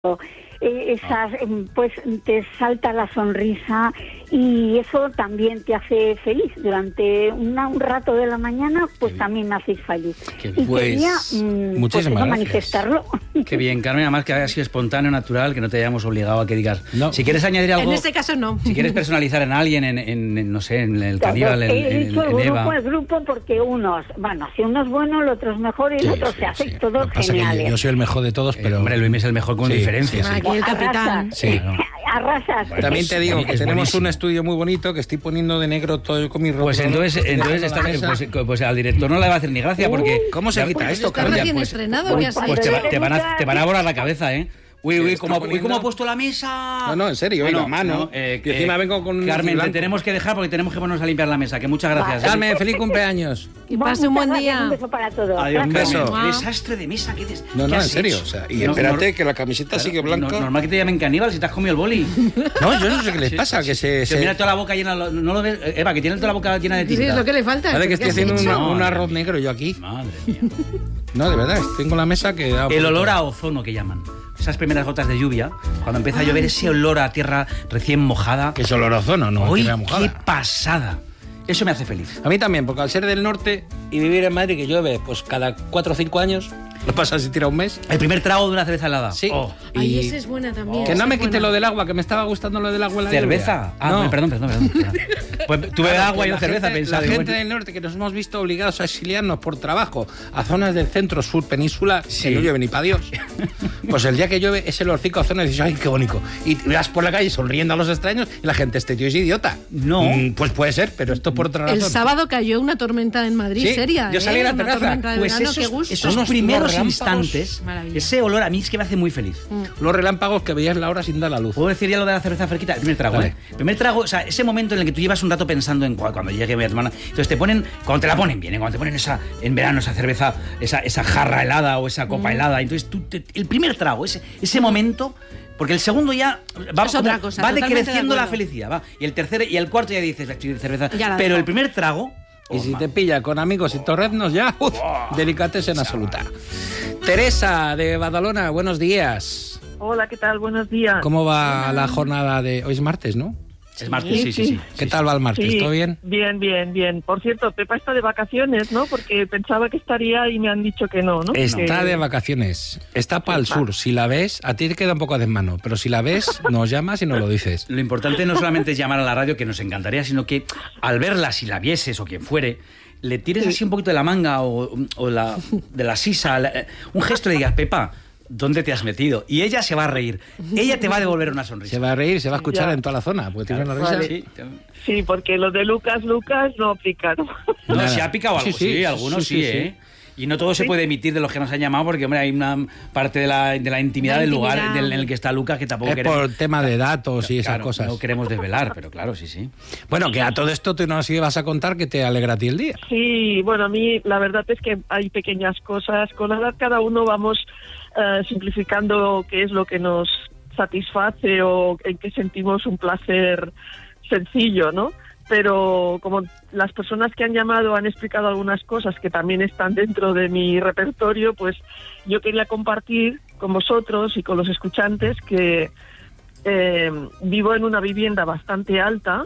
pues te salta la sonrisa y eso también te hace feliz. Durante un rato de la mañana, pues también me hacéis feliz. Y quería manifestarlo. Qué bien, Carmen, además que haya sido espontáneo, natural, que no te hayamos obligado a que digas. No. Si quieres añadir algo. En este caso no. Si quieres personalizar en alguien, no sé, en el Caníbal, en Eva. El grupo porque si uno es bueno, el otro es mejor y el otro se hace todos geniales. Yo soy el mejor de todos, pero hombre, Luis es el mejor con diferencia. Aquí el capitán. Sí. Arrasas. Bueno, también te digo que tenemos un estudio muy bonito que estoy poniendo de negro todo con mi ropa. Pues entonces pues al director no le va a hacer ni gracia porque ¿cómo se quita esto, Carmen? Recién estrenado, te van a borrar la cabeza, ¿eh? Uy, ¿cómo ha puesto la mesa? No, en serio, oiga, mano. Que encima vengo con Carmen, te tenemos que dejar porque tenemos que ponernos a limpiar la mesa, que muchas gracias. Carmen, feliz cumpleaños. Que pase un buen día. Un beso para todos. Adiós, un beso. Qué desastre de mesa. No, en serio. O sea, y espérate que la camiseta sigue blanca. Normal que te llamen caníbal si te has comido el boli. No, yo no sé qué les pasa. Que se mira toda la boca llena. ¿No lo ves? Eva, que tiene toda la boca llena de tinta. Sí, es lo que le falta. Vale, que estoy haciendo un arroz negro yo aquí. Madre mía. No, de verdad, tengo la mesa que da... El olor a ozono que llaman. Esas primeras gotas de lluvia, cuando empieza a llover, ese olor a tierra recién mojada. Que es olor a ozono, no ¡Uy, tierra mojada! ¡Qué pasada! Eso me hace feliz. A mí también, porque al ser del norte y vivir en Madrid, que llueve pues cada 4 o 5 años, lo pasas si tira un mes. El primer trago de una cerveza helada. Sí. Oh. Ay, esa es buena también. Que no me quite lo del agua, que me estaba gustando lo del agua en la ¿Cerveza? lluvia. No. Perdón. Pues tuve agua y no cerveza, pensaba. La gente del norte que nos hemos visto obligados a exiliarnos por trabajo a zonas del centro, sur, península, que no llueve ni para Dios. Pues el día que llueve, ese olorcico a zona y dices, ¡ay, qué bonito! Y vas por la calle sonriendo a los extraños y la gente, este tío es idiota. No. Pues puede ser, pero esto por otra razón. El sábado cayó una tormenta en Madrid, seria. Yo salí a la terraza. Pues esos primeros instantes, ese olor a mí es que me hace muy feliz. Los relámpagos que veías la hora sin dar la luz. ¿Puedo decir ya lo de la cerveza fresquita? El primer trago, Vale. El primer trago, o sea, ese momento en el que tú llevas un rato pensando en cuando llegue mi hermana. Entonces te ponen, cuando te la ponen bien, cuando te ponen en verano esa cerveza, esa jarra helada o esa copa helada. Entonces el primer trago, ese momento. Porque el segundo ya va decreciendo la felicidad, va. Y el tercero y el cuarto ya dices, cerveza. Pero el primer trago. Y si te pilla con amigos y torreznos ya, delicatessen absoluta. Teresa de Badalona, buenos días. Hola, ¿qué tal? Buenos días. ¿Cómo va la jornada de hoy? Es martes, ¿no? Es martes, sí. ¿Qué tal va el martes? Sí, ¿Todo bien? Bien. Por cierto, Pepa está de vacaciones, ¿no? Porque pensaba que estaría y me han dicho que no, ¿no? Está de vacaciones. Está para el sur. Si la ves, a ti te queda un poco de mano, pero si la ves, nos llamas y nos lo dices. Lo importante no solamente es llamar a la radio, que nos encantaría, sino que al verla, si la vieses o quien fuere, le tires así un poquito de la manga o de la sisa, un gesto y le digas, Pepa, ¿dónde te has metido? Y ella se va a reír. Ella te va a devolver una sonrisa. Se va a reír, se va a escuchar en toda la zona. Porque tiene una risa. Vale. Sí, porque lo de Lucas no aplica, ¿no? No, se ha picado algo, sí, algunos sí, sí. Y no todo se puede emitir de los que nos han llamado porque, hombre, hay una parte de la intimidad del lugar en el que está Lucas que tampoco queremos... Es por tema de datos y esas cosas. No queremos desvelar, pero claro, sí. Bueno, que a todo esto tú nos ibas a contar que te alegra a ti el día. Sí, bueno, a mí la verdad es que hay pequeñas cosas. Con la edad cada uno vamos simplificando qué es lo que nos satisface o en qué sentimos un placer sencillo, ¿no? Pero como las personas que han llamado han explicado algunas cosas que también están dentro de mi repertorio, pues yo quería compartir con vosotros y con los escuchantes que vivo en una vivienda bastante alta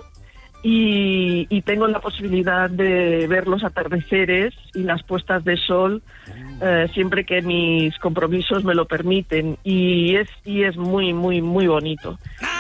y tengo la posibilidad de ver los atardeceres y las puestas de sol siempre que mis compromisos me lo permiten y es muy bonito.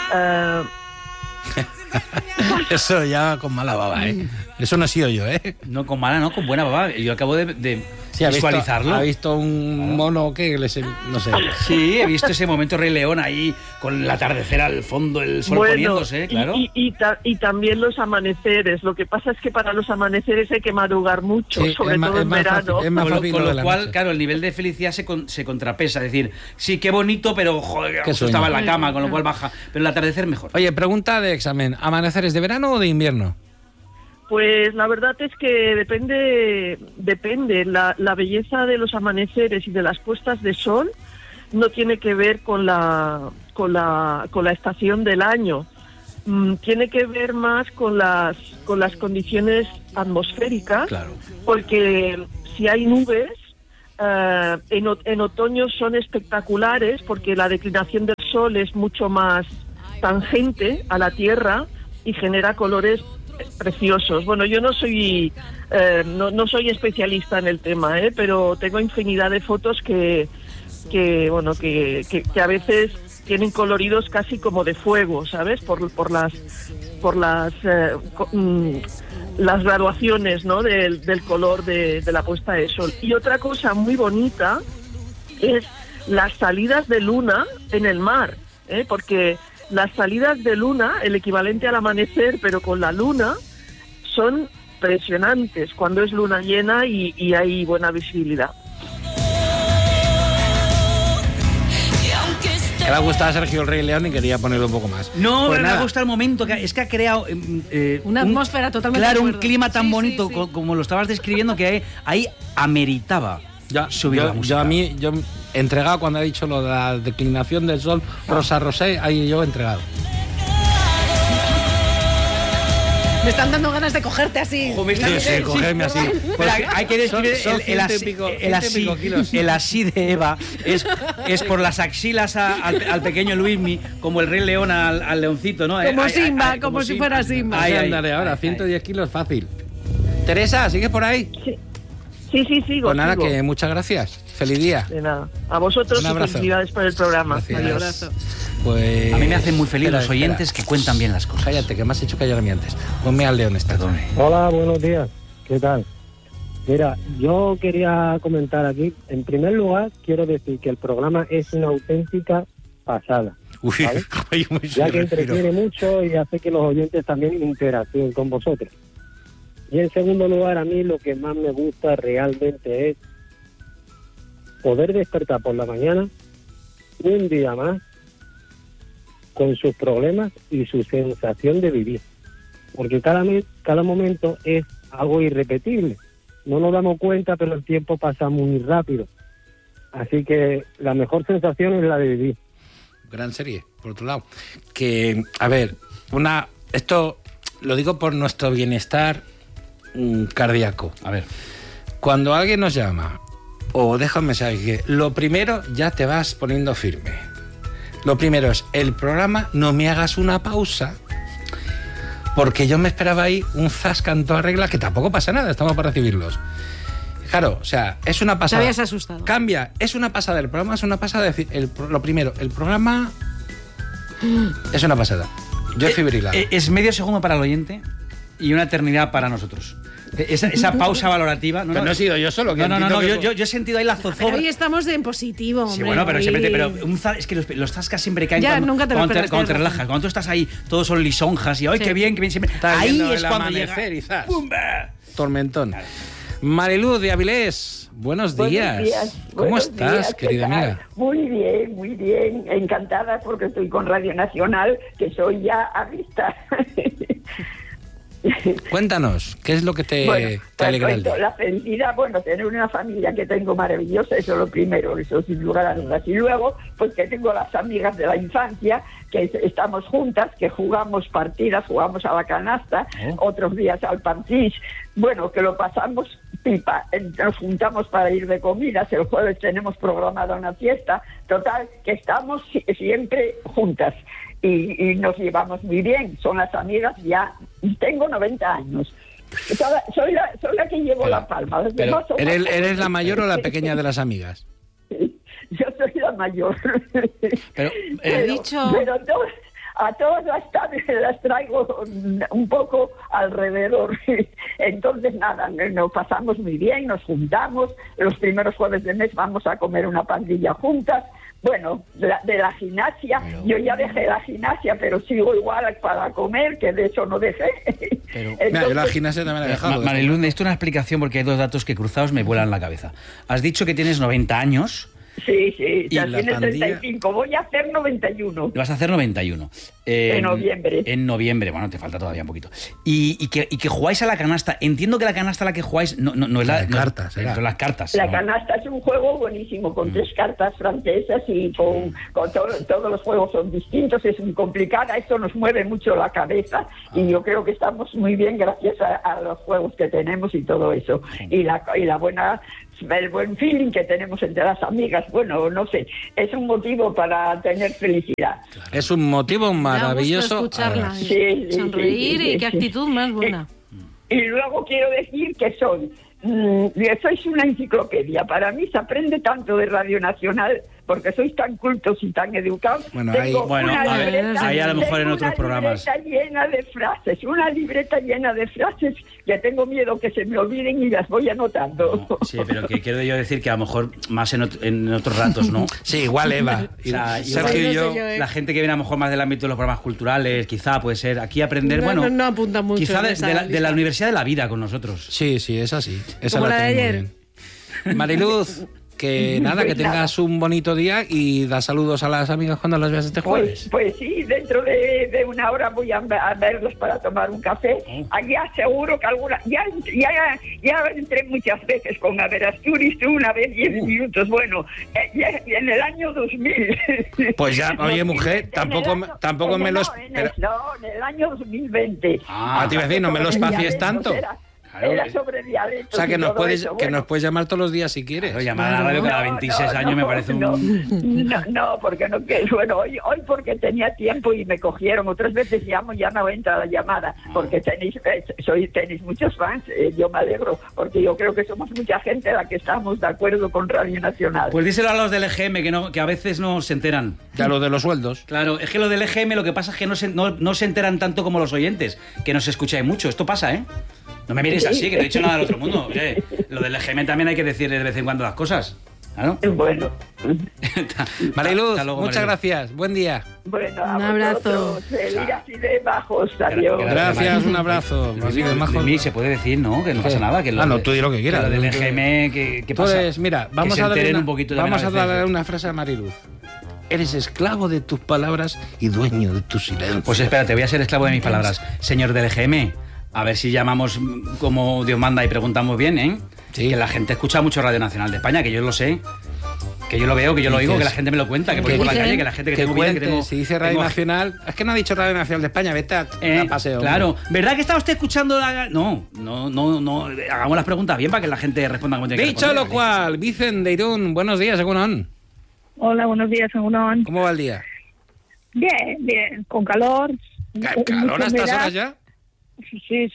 Eso ya con mala baba, ¿eh? Eso no he sido yo, ¿eh? No con mala, no, con buena baba. Yo acabo de visualizarlo. ¿Ha visto un mono que no sé? Sí, he visto ese momento Rey León ahí con el atardecer al fondo, el sol poniéndose, claro. Y también los amaneceres. Lo que pasa es que para los amaneceres hay que madrugar mucho, sobre todo en verano. Con lo cual, claro, el nivel de felicidad se contrapesa. Es decir, sí, qué bonito, pero joder, estaba en la cama, con lo cual baja. Pero el atardecer mejor. Oye, pregunta de examen. ¿Amaneceres de verano o de invierno? Pues la verdad es que depende. La belleza de los amaneceres y de las puestas de sol no tiene que ver con la estación del año. Tiene que ver más con las condiciones atmosféricas, claro. Porque si hay nubes en otoño son espectaculares porque la declinación del sol es mucho más tangente a la Tierra y genera colores preciosos. Bueno, yo no soy especialista en el tema, pero tengo infinidad de fotos que a veces tienen coloridos casi como de fuego, ¿sabes? Por las graduaciones, ¿no? del color de la puesta de sol. Y otra cosa muy bonita es las salidas de luna en el mar, porque las salidas de luna, el equivalente al amanecer, pero con la luna, son impresionantes cuando es luna llena y hay buena visibilidad. Le ha gustado a Sergio el Rey León y quería ponerlo un poco más. No, pues me ha gustado el momento, es que ha creado... una atmósfera totalmente... Claro, un clima tan bonito, como lo estabas describiendo, que ahí ameritaba subir la música. Yo entregado cuando ha dicho lo de la declinación del sol, Rosa Rosé, ahí yo entregado. Me están dando ganas de cogerte así. Sí, cogerme así. Pero hay que describir el así de Eva. Es por las axilas al pequeño Luismi, como el Rey León al leoncito, ¿no? Como Simba, como si fuera Simba. Ahí andaré ahora, 110 kilos fácil. Teresa, ¿sigues por ahí? Sí, sigo. Pues nada, que muchas gracias. Feliz día. De nada. A vosotros y felicidades por el programa. Gracias. Un abrazo. Pues... A mí me hacen muy feliz los oyentes que cuentan bien las cosas. Cállate, que me has hecho callar a mí antes. Ponme al León esta. Hola, buenos días. ¿Qué tal? Mira, yo quería comentar aquí. En primer lugar, quiero decir que el programa es una auténtica pasada. ¿Vale? Ya que entretiene mucho y hace que los oyentes también interactúen con vosotros. Y en segundo lugar, a mí lo que más me gusta realmente es poder despertar por la mañana un día más con sus problemas y su sensación de vivir. Porque cada momento es algo irrepetible. No nos damos cuenta, pero el tiempo pasa muy rápido. Así que la mejor sensación es la de vivir. Gran serie, por otro lado. Que, a ver, esto lo digo por nuestro bienestar cardíaco. A ver, cuando alguien nos llama o deja un mensaje, que lo primero ya te vas poniendo firme. Lo primero es el programa, no me hagas una pausa, porque yo me esperaba ahí un zasca en toda regla, que tampoco pasa nada, estamos para recibirlos. Claro, o sea, es una pasada. Te habías asustado. Cambia, es una pasada, el programa es una pasada, decir, lo primero, el programa es una pasada. Yo fibrilado. Es medio segundo para el oyente y una eternidad para nosotros. Esa pausa valorativa. No he sido yo solo. No. Yo he sentido ahí la zozobra. Pero hoy estamos en positivo, hombre. Sí, bueno, pero siempre es que los zascas siempre caen ya, cuando te relajas. Cuando tú estás ahí, todos son lisonjas y ¡ay, qué bien, siempre! Ahí es cuando llega... ¡Pumba! Tormentón. Claro. Mariluz de Avilés, buenos días. ¿Cómo estás, querida amiga? Muy bien. Encantada porque estoy con Radio Nacional, que soy ya avista. Cuéntanos, ¿qué es lo que te alegra el día? La felicidad, tener una familia que tengo maravillosa, eso es lo primero, eso sin lugar a dudas. Y luego, pues que tengo las amigas de la infancia, que estamos juntas, que jugamos partidas, jugamos a la canasta, otros días al parchís, que lo pasamos pipa, nos juntamos para ir de comidas, el jueves tenemos programada una fiesta, total, que estamos siempre juntas. Y nos llevamos muy bien, son las amigas ya, tengo 90 años. Soy la que llevo la palma. Pero, ¿eres la mayor o la pequeña de las amigas? Yo soy la mayor. Pero a todas las traigo un poco alrededor. Entonces, nada, nos pasamos muy bien, nos juntamos. Los primeros jueves de mes vamos a comer una pandilla juntas. De la gimnasia, yo ya dejé la gimnasia, pero sigo igual para comer, que de eso no dejé. Entonces, yo la gimnasia también la he dejado. Mariluz, necesito una explicación porque hay dos datos que cruzados me vuelan la cabeza. Has dicho que tienes 90 años. Sí, ya tienes 35, voy a hacer 91. Vas a hacer 91. En noviembre. En noviembre, te falta todavía un poquito. Y que jugáis a la canasta. Entiendo que la canasta a la que jugáis no es la de cartas. Son las cartas. La canasta es un juego buenísimo, con 3 cartas francesas y con todos los juegos son distintos, es muy complicada, esto nos mueve mucho la cabeza y yo creo que estamos muy bien gracias a los juegos que tenemos y todo eso. Y la buena el buen feeling que tenemos entre las amigas. Bueno, no sé, es un motivo para tener felicidad. Es un motivo maravilloso. Escucharla, sí, sonreír sí, y qué actitud más buena. Y luego quiero decir que sois una enciclopedia. Para mí se aprende tanto de Radio Nacional porque sois tan cultos y tan educados. Bueno, ahí a lo mejor en otros programas. Una libreta llena de frases que tengo miedo que se me olviden y las voy anotando. No, sí, pero que quiero yo decir que a lo mejor más en otros ratos, ¿no? Sí, igual Eva. O sea, Sergio y yo. La gente que viene a lo mejor más del ámbito de los programas culturales, quizá puede ser aquí aprender, No apunta mucho. Quizá de la Universidad de la Vida con nosotros. Sí, es así. Esa Como la la de tenemos ayer. bien. Mariluz, que nada, que tengas un bonito día y da saludos a las amigas cuando las veas este jueves. Pues sí, dentro de una hora voy a verlos para tomar un café. Allá seguro que alguna... Ya entré muchas veces con Asturias, una vez 10 minutos. Bueno, ya en el año 2000. Pues ya, oye, mujer, tampoco me los... en el año 2020. Te iba a decir, no me lo espacies tanto. Era sobre dialectos. O sea, que nos puedes llamar todos los días si quieres. Claro, llamar a la radio cada 26 años me parece No, porque no, que bueno, hoy porque tenía tiempo y me cogieron. Otras veces llamo y ya no entra la llamada, porque tenéis muchos fans. Yo me alegro, porque yo creo que somos mucha gente la que estamos de acuerdo con Radio Nacional. Pues díselo a los del EGM, que a veces no se enteran. Ya lo de los sueldos. Claro, es que lo del EGM lo que pasa es que no se enteran tanto como los oyentes, que nos escucháis mucho. Esto pasa, ¿eh? No me mires así, que no he dicho nada del otro mundo. Oye, lo del EGM también hay que decir de vez en cuando las cosas. ¿Claro? Bueno. Mariluz, muchas gracias. Buen día. Bueno, un abrazo. Ir así de bajos, adiós. Gracias, un abrazo. Así de bajos. Se puede decir, ¿no? Que no pasa nada. Que no, tú di lo que quieras. Lo del EGM, ¿qué pasa? Pues mira, vamos a darle una frase a Mariluz. Eres esclavo de tus palabras y dueño de tu silencio. Pues espérate, voy a ser esclavo de mis palabras. Señor del EGM, a ver si llamamos como Dios manda y preguntamos bien, ¿eh? Sí. Que la gente escucha mucho Radio Nacional de España, que yo lo sé. Que yo lo veo, que yo lo oigo, que la gente me lo cuenta, que voy por la calle, que la gente que tengo vida, que tengo... Si dice Radio Nacional... Es que no ha dicho Radio Nacional de España, vete a paseo. Claro. Hombre. ¿Verdad que está usted escuchando la...? No. Hagamos las preguntas bien para que la gente responda como tiene que responder. Dicho lo cual, Vicen de Irún, buenos días, Egunon. Hola, buenos días, Egunon. ¿Cómo va el día? Bien, con calor. ¿Calor a estas horas ya? Sí.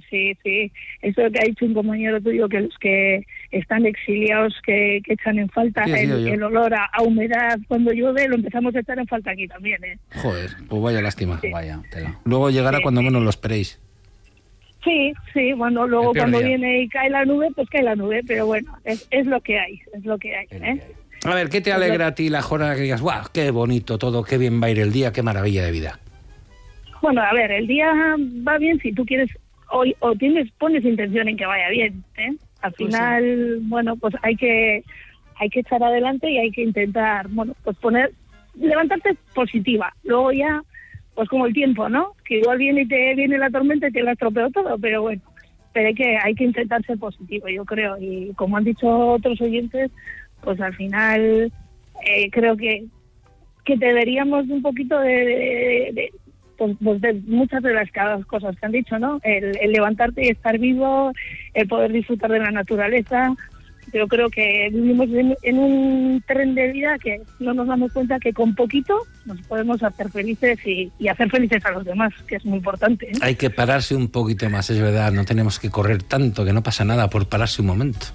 Eso que ha dicho un compañero tuyo, que los que están exiliados, que echan en falta el olor a humedad cuando llueve, lo empezamos a echar en falta aquí también, ¿eh? Joder, pues vaya lástima. Sí. Vaya, tela. Luego llegará cuando menos lo esperéis. Sí, cuando viene y cae la nube, pues cae la nube, pero bueno, es lo que hay, ¿eh? A ver, ¿qué te alegra a ti la jornada que digas, guau, qué bonito todo, qué bien va a ir el día, qué maravilla de vida? Bueno, a ver, el día va bien si tú quieres pones intención en que vaya bien, ¿eh? Al final, bueno, pues hay que echar adelante y hay que intentar, bueno, pues levantarte positiva. Luego ya, pues como el tiempo, ¿no? Que igual viene la tormenta y te la estropeo todo, pero bueno, pero hay que intentar ser positivo, yo creo. Y como han dicho otros oyentes, pues al final creo que deberíamos un poquito de muchas de las cosas que han dicho, ¿no? El levantarte y estar vivo, el poder disfrutar de la naturaleza. Yo creo que vivimos en un tren de vida que no nos damos cuenta que con poquito nos podemos hacer felices y hacer felices a los demás, que es muy importante, ¿eh? Hay que pararse un poquito más, es verdad. No tenemos que correr tanto, que no pasa nada por pararse un momento.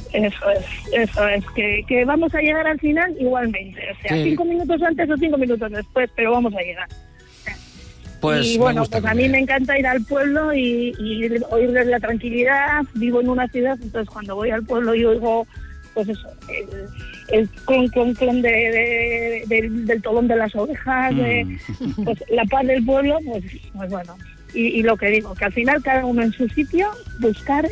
Eso es, que vamos a llegar al final igualmente. O sea, 5 minutos antes o 5 minutos después, pero vamos a llegar. Pues y bueno, pues a mí me encanta ir al pueblo y oírles la tranquilidad. Vivo en una ciudad, entonces cuando voy al pueblo y oigo, pues eso, el clon del tolón de las ovejas, pues la paz del pueblo, pues bueno. Y lo que digo, que al final cada uno en su sitio buscar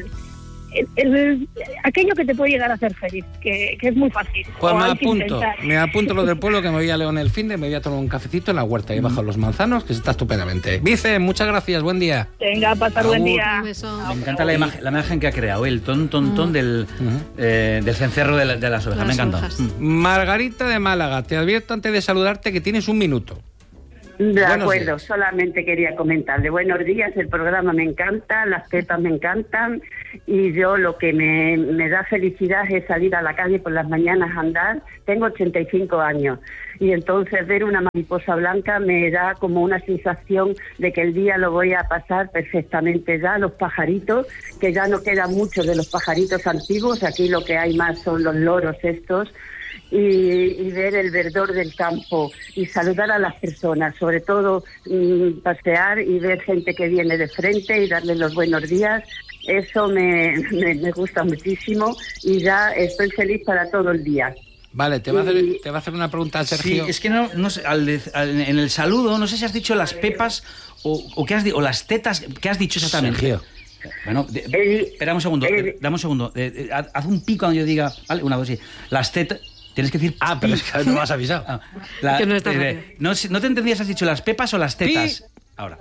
aquello que te puede llegar a hacer feliz, que es muy fácil. Pues me apunto lo del pueblo, que me voy a León el finde, me voy a tomar un cafecito en la huerta y bajo los manzanos, que se está estupendamente. Vice, muchas gracias, buen día. Venga, pasar buen día. Me encanta la imagen que ha creado, el ton del cencerro de las ovejas, me encanta. Margarita de Málaga, te advierto antes de saludarte que tienes un minuto. De acuerdo, solamente quería comentarle. Buenos días, el programa me encanta, las pepas me encantan y yo lo que me da felicidad es salir a la calle por las mañanas a andar. Tengo 85 años y entonces ver una mariposa blanca me da como una sensación de que el día lo voy a pasar perfectamente. Ya los pajaritos, que ya no quedan muchos de los pajaritos antiguos, aquí lo que hay más son los loros estos. Y ver el verdor del campo y saludar a las personas, sobre todo pasear y ver gente que viene de frente y darle los buenos días, eso me gusta muchísimo y ya estoy feliz para todo el día. Vale, te va a hacer una pregunta, Sergio. Sí, es que no sé, en el saludo, no sé si has dicho las pepas o qué has dicho, o las tetas, ¿qué has dicho exactamente? Sergio. Bueno, espera un segundo, dame un segundo, haz un pico cuando yo diga, vale, una, dos, sí, las tetas... Tienes que decir... pero es que no me has avisado. Que no está no te entendías, ¿has dicho las pepas o las tetas? Ahora.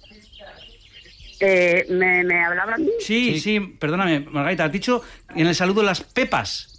¿Me hablaba a mí? Sí, perdóname, Margarita, has dicho en el saludo las pepas.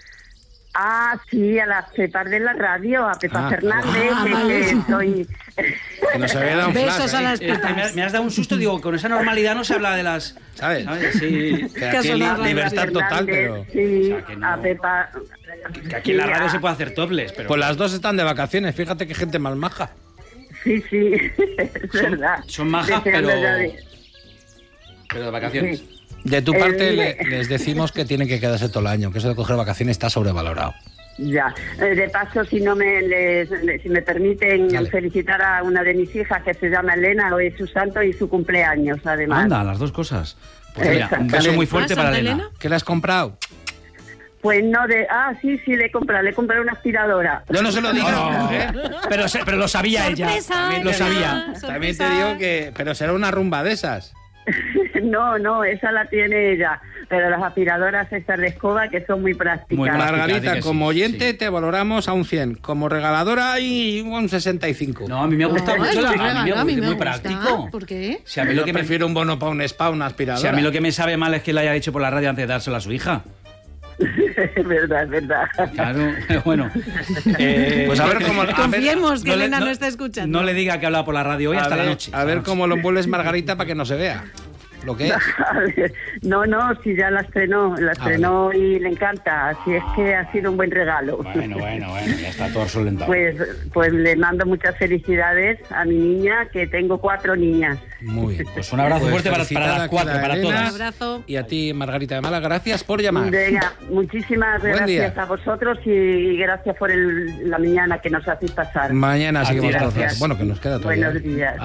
Ah, sí, a las pepas de la radio, a Pepa Fernández, que soy... Que nos había dado un flash. Besos a las pepas. Me has dado un susto, digo, con esa normalidad no se habla de las... ¿Sabes? Sí. Que aquí libertad total, pero... Sí, o sea, que no, a Pepa... Que aquí en la radio se puede hacer topless, pero... Pues las dos están de vacaciones, fíjate qué gente más maja. Sí, es verdad. Son majas, pero de vacaciones. Sí. De tu parte les decimos que tienen que quedarse todo el año, que eso de coger vacaciones está sobrevalorado. Ya, de paso, si me permiten felicitar a una de mis hijas que se llama Elena, hoy es su santo y su cumpleaños, además. Anda, las dos cosas. Pues mira, un beso muy fuerte para Elena. ¿Qué le has comprado? Pues no, sí, le he comprado una aspiradora. Yo no se lo digo. Pero lo sabía ella. Lo sabía. También te digo que... Pero será una rumba de esas. No, esa la tiene ella. Pero las aspiradoras estas de escoba que son muy prácticas. Muy Margarita, como oyente te valoramos a un 100. Como regaladora y un 65. No, a mí me ha gustado mucho. A mí me muy gusta. práctico. ¿Por qué? Si a mí lo que prefiero un bono para un spa, una aspiradora. Si a mí lo que me sabe mal es que le haya dicho por la radio antes de dárselo a su hija. Es verdad. Claro, bueno. Pues a ver cómo... Confiemos que Elena no está escuchando. No le diga que ha hablado por la radio hoy hasta la noche. A ver cómo lo envuelves, Margarita, para que no se vea lo que es. No, si ya la estrenó y le encanta, así es que ha sido un buen regalo. Bueno, ya está todo solventado. Pues le mando muchas felicidades a mi niña, que tengo 4 niñas. Muy bien. Pues un abrazo fuerte para las 4, para todas. Un abrazo. Y a ti, Margarita de Málaga, gracias por llamar. Venga, muchísimas gracias a vosotros y gracias por la mañana que nos hacéis pasar. Mañana seguimos gracias. Bueno, que nos queda todavía. Buenos días.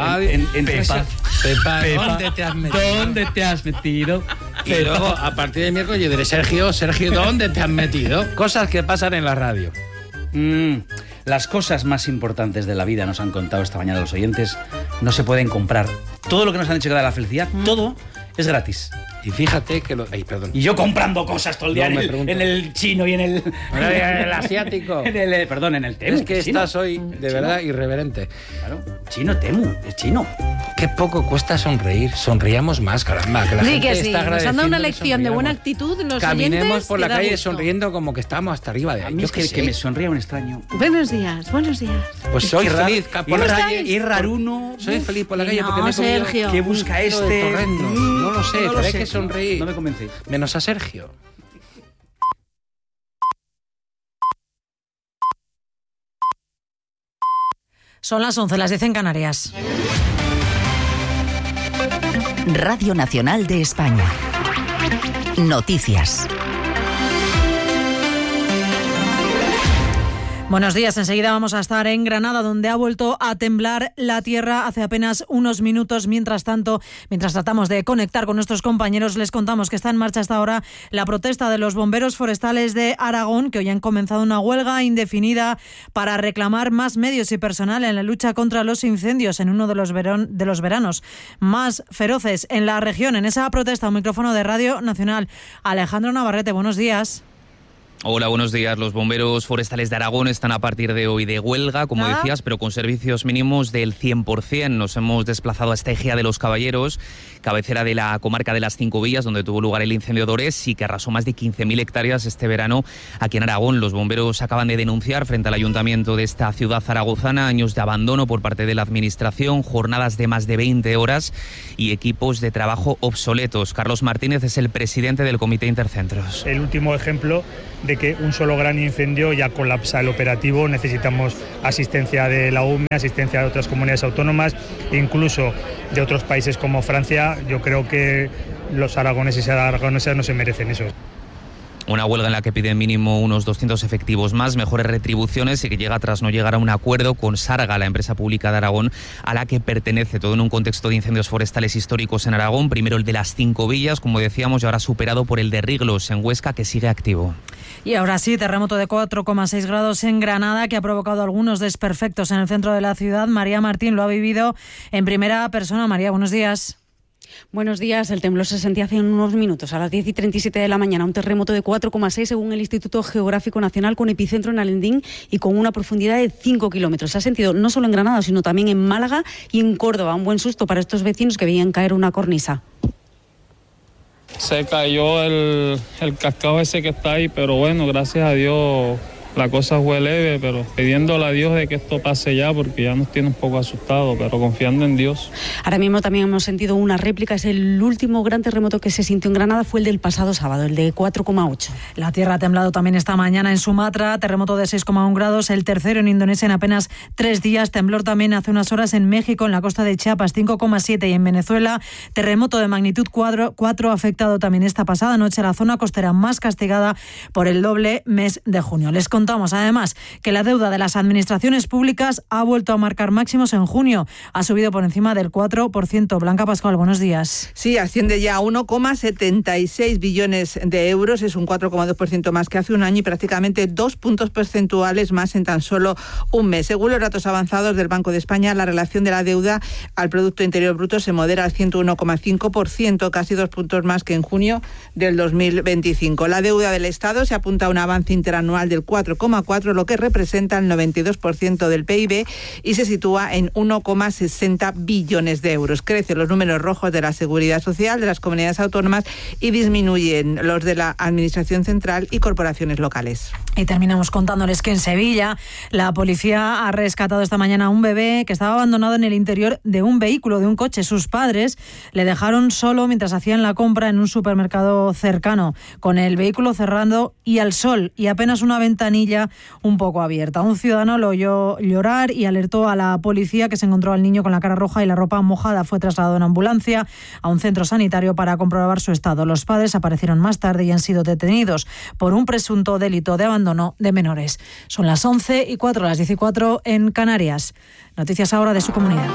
Pepa, ¿dónde te has metido? ¿Dónde te has metido? Y luego, a partir de miércoles, yo diré, Sergio, ¿dónde te has metido? Cosas que pasan en la radio. Las cosas más importantes de la vida, nos han contado esta mañana los oyentes, no se pueden comprar. Todo lo que nos han dicho que da la felicidad, todo es gratis. Y fíjate que Ay, perdón. Y yo comprando cosas todo el día en el chino y en el... en el asiático. en el Temu. Es que estás hoy, de verdad, irreverente. Claro, chino, Temu, es chino. Qué poco cuesta sonreír. Sonriamos más, caramba. Que la gente que sí, está nos han dado una agradeciendo que lección de buena actitud los Caminemos oyentes, por la que da calle gusto. sonriendo como que estamos hasta arriba de ahí. A mí es que me sonría un extraño. Buenos días. Pues soy feliz por la calle. Es raruno. Soy feliz por la calle No, porque me he comido Sergio. ¿Qué busca este? No lo sé, pero hay que sonreír. No me convencéis. Menos a Sergio. Son las 11, las 10 en Canarias. Radio Nacional de España. Noticias. Buenos días, enseguida vamos a estar en Granada, donde ha vuelto a temblar la tierra hace apenas unos minutos. Mientras tanto, mientras tratamos de conectar con nuestros compañeros, les contamos que está en marcha hasta ahora la protesta de los bomberos forestales de Aragón, que hoy han comenzado una huelga indefinida para reclamar más medios y personal en la lucha contra los incendios en uno de los veranos más feroces en la región. En esa protesta, un micrófono de Radio Nacional. Alejandro Navarrete, buenos días. Hola, buenos días. Los bomberos forestales de Aragón están a partir de hoy de huelga, como decías, pero con servicios mínimos del 100%. Nos hemos desplazado hasta Ejea de los Caballeros, cabecera de la comarca de las Cinco Villas, donde tuvo lugar el incendio de Ores y que arrasó más de 15.000 hectáreas este verano aquí en Aragón. Los bomberos acaban de denunciar frente al ayuntamiento de esta ciudad zaragozana años de abandono por parte de la administración, jornadas de más de 20 horas y equipos de trabajo obsoletos. Carlos Martínez es el presidente del Comité Intercentros. El último ejemplo de que un solo gran incendio ya colapsa el operativo. Necesitamos asistencia de la UME, asistencia de otras comunidades autónomas, incluso de otros países como Francia. Yo creo que los aragoneses y aragonesas no se merecen eso. Una huelga en la que piden mínimo unos 200 efectivos más, mejores retribuciones y que llega tras no llegar a un acuerdo con Sarga, la empresa pública de Aragón a la que pertenece, todo en un contexto de incendios forestales históricos en Aragón. Primero el de las Cinco Villas, como decíamos, y ahora superado por el de Riglos en Huesca, que sigue activo. Y ahora sí, terremoto de 4,6 grados en Granada, que ha provocado algunos desperfectos en el centro de la ciudad. María Martín lo ha vivido en primera persona. María, buenos días. Buenos días. El temblor se sentía hace unos minutos, a las 10:37 de la mañana. Un terremoto de 4,6 según el Instituto Geográfico Nacional, con epicentro en Alendín y con una profundidad de 5 kilómetros. Se ha sentido no solo en Granada, sino también en Málaga y en Córdoba. Un buen susto para estos vecinos que veían caer una cornisa. Se cayó el cascado ese que está ahí, pero bueno, gracias a Dios la cosa fue leve, pero pidiéndole a Dios de que esto pase ya, porque ya nos tiene un poco asustados, pero confiando en Dios. Ahora mismo también hemos sentido una réplica. Es el último gran terremoto que se sintió en Granada, fue el del pasado sábado, el de 4,8. La tierra ha temblado también esta mañana en Sumatra, terremoto de 6,1 grados, el tercero en Indonesia en apenas 3 días. Temblor también hace unas horas en México, en la costa de Chiapas, 5,7, y en Venezuela, terremoto de magnitud 4 ha afectado también esta pasada noche a la zona costera más castigada por el doble mes de junio. Les contamos además que la deuda de las administraciones públicas ha vuelto a marcar máximos en junio. Ha subido por encima del 4%. Blanca Pascual, buenos días. Sí, asciende ya a 1,76 billones de euros. Es un 4,2% más que hace un año y prácticamente 2 puntos porcentuales más en tan solo un mes. Según los datos avanzados del Banco de España, la relación de la deuda al Producto Interior Bruto se modera al 101,5%, casi 2 puntos más que en junio del 2025. La deuda del Estado se apunta a un avance interanual del 4,4, lo que representa el 92% del PIB, y se sitúa en 1,60 billones de euros. Crecen los números rojos de la Seguridad Social de las comunidades autónomas y disminuyen los de la Administración Central y corporaciones locales. Y terminamos contándoles que en Sevilla la policía ha rescatado esta mañana a un bebé que estaba abandonado en el interior de un vehículo, de un coche. Sus padres le dejaron solo mientras hacían la compra en un supermercado cercano, con el vehículo cerrado y al sol y apenas una ventanilla un poco abierta. Un ciudadano lo oyó llorar y alertó a la policía, que se encontró al niño con la cara roja y la ropa mojada. Fue trasladado en ambulancia a un centro sanitario para comprobar su estado. Los padres aparecieron más tarde y han sido detenidos por un presunto delito de abandono de menores. Son las 11:04, las 14 en Canarias. Noticias ahora de su comunidad.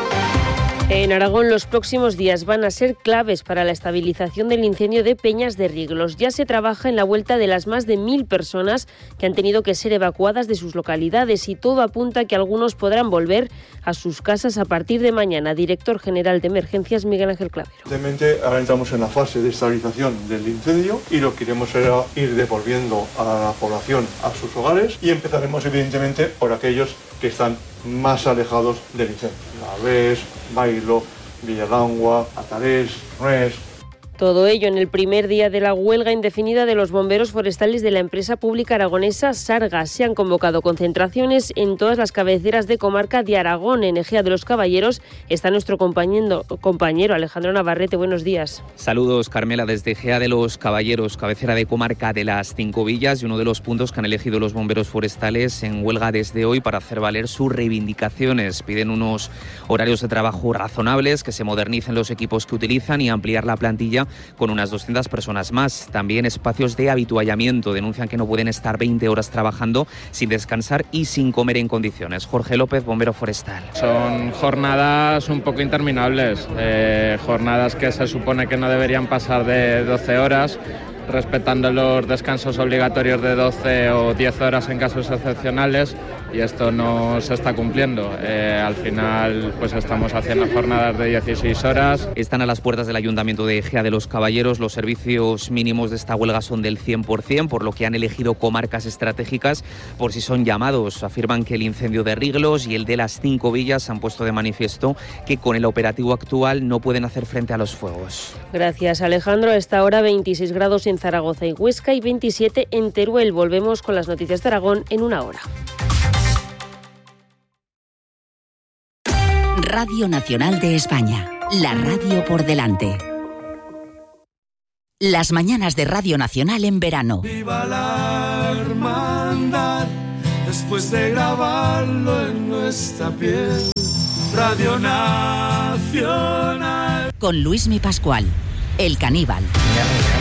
En Aragón los próximos días van a ser claves para la estabilización del incendio de Peñas de Riglos. Ya se trabaja en la vuelta de las más de 1.000 personas que han tenido que ser evacuadas de sus localidades y todo apunta a que algunos podrán volver a sus casas a partir de mañana. Director General de Emergencias, Miguel Ángel Clavero. Evidentemente ahora entramos en la fase de estabilización del incendio y lo que queremos será ir devolviendo a la población a sus hogares y empezaremos evidentemente por aquellos que están más alejados del incendio. Navés, Bailo, Villalangua, Atarés, Nuez. Todo ello en el primer día de la huelga indefinida de los bomberos forestales de la empresa pública aragonesa Sarga. Se han convocado concentraciones en todas las cabeceras de comarca de Aragón. En Ejea de los Caballeros está nuestro compañero Alejandro Navarrete. Buenos días. Saludos, Carmela, desde Ejea de los Caballeros, cabecera de comarca de las Cinco Villas, y uno de los puntos que han elegido los bomberos forestales en huelga desde hoy para hacer valer sus reivindicaciones. Piden unos horarios de trabajo razonables, que se modernicen los equipos que utilizan y ampliar la plantilla con unas 200 personas más. También espacios de habituallamiento. Denuncian que no pueden estar 20 horas trabajando sin descansar y sin comer en condiciones. Jorge López, bombero forestal. Son jornadas un poco interminables, jornadas que se supone que no deberían pasar de 12 horas respetando los descansos obligatorios de 12 o 10 horas en casos excepcionales, y esto no se está cumpliendo. Al final pues estamos haciendo jornadas de 16 horas. Están a las puertas del Ayuntamiento de Ejea de los Caballeros. Los servicios mínimos de esta huelga son del 100%, por lo que han elegido comarcas estratégicas por si son llamados. Afirman que el incendio de Riglos y el de las 5 villas han puesto de manifiesto que con el operativo actual no pueden hacer frente a los fuegos. Gracias, Alejandro. A esta hora 26 grados en Zaragoza y Huesca y 27 en Teruel. Volvemos con las noticias de Aragón en una hora. Radio Nacional de España, la radio por delante. Las mañanas de Radio Nacional en verano. Viva la hermandad, después de grabarlo en nuestra piel. Radio Nacional. Con Luismi Pascual, el caníbal.